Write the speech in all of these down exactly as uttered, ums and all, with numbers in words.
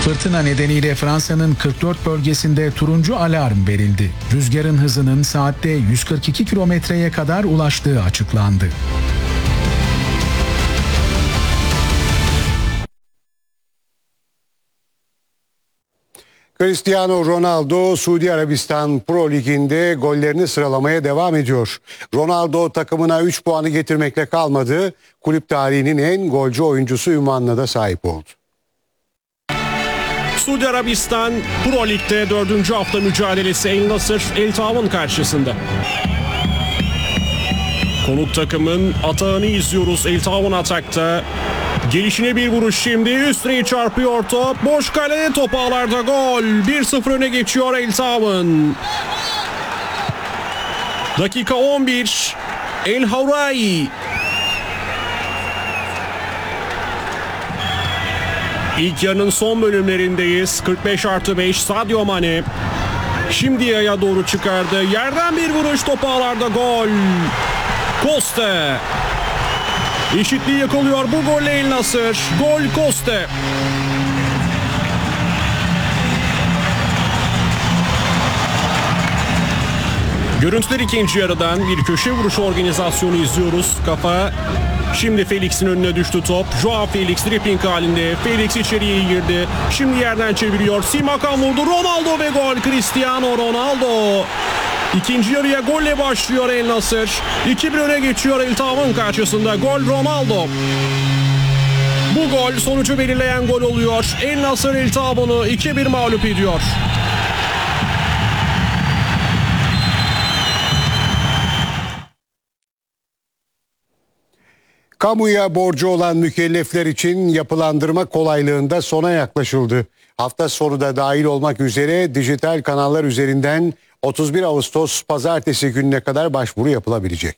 Fırtına nedeniyle Fransa'nın kırk dört bölgesinde turuncu alarm verildi. Rüzgarın hızının saatte yüz kırk iki kilometreye kadar ulaştığı açıklandı. Cristiano Ronaldo Suudi Arabistan Pro Ligi'nde gollerini sıralamaya devam ediyor. Ronaldo takımına üç puanı getirmekle kalmadı. Kulüp tarihinin en golcü oyuncusu unvanına da sahip oldu. Suudi Arabistan Pro Lig'de dördüncü hafta mücadelesi El Nasır El Taavun karşısında. Konuk takımın atağını izliyoruz. El Taavun atakta. Gelişine bir vuruş şimdi. Üstüne çarpıyor top. Boş kale, top ağlarda gol. bir sıfır öne geçiyor El Taavun. Dakika on bir. El Havrai. İlk yarının son bölümlerindeyiz. kırk beş artı beş Sadio Mane. Şimdi yaya doğru çıkardı. Yerden bir vuruş, top ağlarda gol. Costa. Eşitliği yakalıyor bu golle El Nasır. Gol Costa. Görüntüler ikinci yarıdan bir köşe vuruşu organizasyonu izliyoruz. Kafa şimdi Felix'in önüne düştü top. Joao Felix dribbling halinde. Felix içeriye girdi. Şimdi yerden çeviriyor. Simakan vurdu. Ronaldo ve gol. Cristiano Ronaldo. İkinci yarıya golle başlıyor El Nasır. iki bir öne geçiyor El Taavun karşısında. Gol Ronaldo. Bu gol sonucu belirleyen gol oluyor. El Nasır El Taavun'u iki bir mağlup ediyor. Kamuya borcu olan mükellefler için yapılandırma kolaylığında sona yaklaşıldı. Hafta sonu da dahil olmak üzere dijital kanallar üzerinden otuz bir Ağustos pazartesi gününe kadar başvuru yapılabilecek.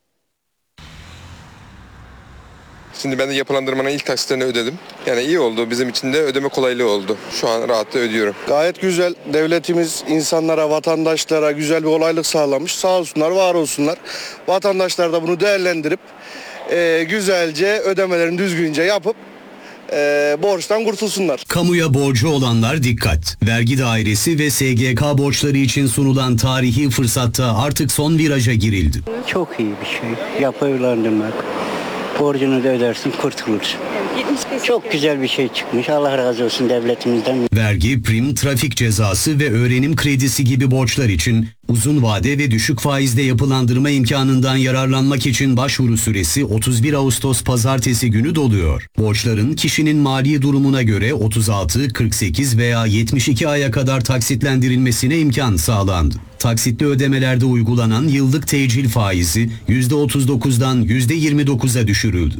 Şimdi ben de yapılandırmanın ilk taksitlerini ödedim. Yani iyi oldu. Bizim için de ödeme kolaylığı oldu. Şu an rahatla ödüyorum. Gayet güzel. Devletimiz insanlara, vatandaşlara güzel bir kolaylık sağlamış. Sağ olsunlar, var olsunlar. Vatandaşlar da bunu değerlendirip e, güzelce ödemelerini düzgünce yapıp e, borçtan kurtulsunlar. Kamuya borcu olanlar dikkat. Vergi dairesi ve S G K borçları için sunulan tarihi fırsatta artık son viraja girildi. Çok iyi bir şey. Yapılandırmak. Borcunu da ödersin, kurtulursun. Çok güzel bir şey çıkmış. Allah razı olsun devletimizden. Vergi, prim, trafik cezası ve öğrenim kredisi gibi borçlar için uzun vade ve düşük faizde yapılandırma imkanından yararlanmak için başvuru süresi otuz bir Ağustos pazartesi günü doluyor. Borçların kişinin mali durumuna göre otuz altı, kırk sekiz veya yetmiş iki aya kadar taksitlendirilmesine imkan sağlandı. Taksitli ödemelerde uygulanan yıllık tecil faizi yüzde otuz dokuzdan yüzde yirmi dokuza düşürüldü.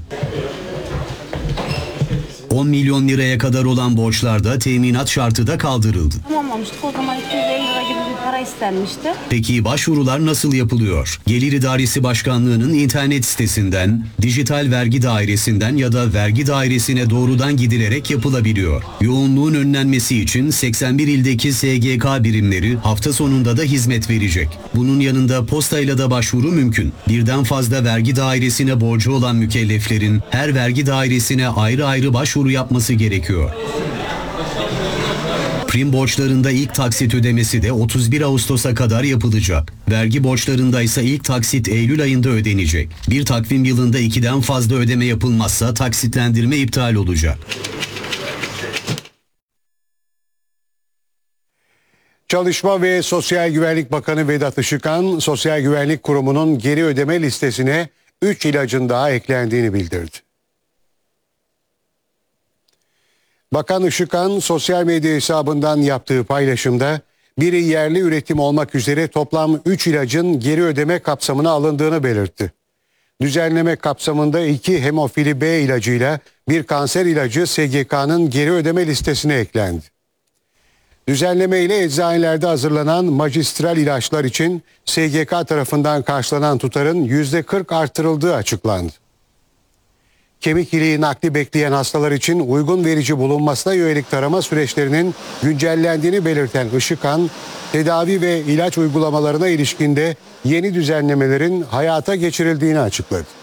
on milyon liraya kadar olan borçlarda teminat şartı da kaldırıldı. Tamamlamıştık. O zaman iki yüz elli lira gibi bir para istenmişti. Peki başvurular nasıl yapılıyor? Gelir İdaresi Başkanlığı'nın internet sitesinden, dijital vergi dairesinden ya da vergi dairesine doğrudan gidilerek yapılabiliyor. Yoğunluğun önlenmesi için seksen bir ildeki S G K birimleri hafta sonunda da hizmet verecek. Bunun yanında postayla da başvuru mümkün. Birden fazla vergi dairesine borcu olan mükelleflerin her vergi dairesine ayrı ayrı başvuru yapması gerekiyor. Prim borçlarında ilk taksit ödemesi de otuz bir Ağustos'a kadar yapılacak. Vergi borçlarında ise ilk taksit Eylül ayında ödenecek. Bir takvim yılında ikiden fazla ödeme yapılmazsa taksitlendirme iptal olacak. Çalışma ve Sosyal Güvenlik Bakanı Vedat Işıkhan, Sosyal Güvenlik Kurumu'nun geri ödeme listesine üç ilacın daha eklendiğini bildirdi. Bakan Işıkhan sosyal medya hesabından yaptığı paylaşımda biri yerli üretim olmak üzere toplam üç ilacın geri ödeme kapsamına alındığını belirtti. Düzenleme kapsamında iki hemofili B ilacıyla bir kanser ilacı S G K'nın geri ödeme listesine eklendi. Düzenleme ile eczanelerde hazırlanan magistral ilaçlar için S G K tarafından karşılanan tutarın yüzde kırk artırıldığı açıklandı. Kemik iliği nakli bekleyen hastalar için uygun verici bulunmasına yönelik tarama süreçlerinin güncellendiğini belirten Işıkhan, tedavi ve ilaç uygulamalarına ilişkinde yeni düzenlemelerin hayata geçirildiğini açıkladı.